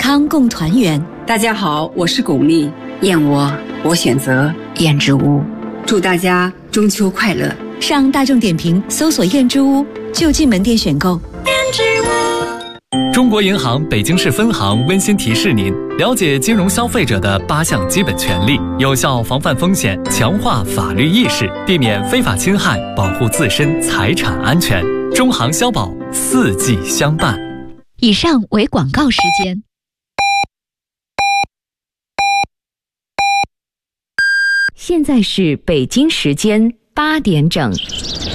康共团圆。 大家好，我是巩俐。燕窝，我选择燕之屋。祝大家中秋快乐！ 上大众点评搜索燕之屋，就近门店选购。燕之屋。中国银行北京市分行温馨提示您：了解金融消费者的8项基本权利，有效防范风险，强化法律意识，避免非法侵害，保护自身财产安全。中行消保，4季相伴。 以上为广告时间。 现在是北京时间8点整。